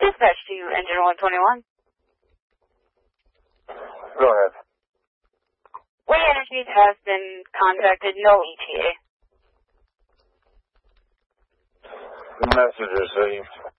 Dispatch to Engine 121. Go ahead. Way Energies has been contacted, no ETA. Message received.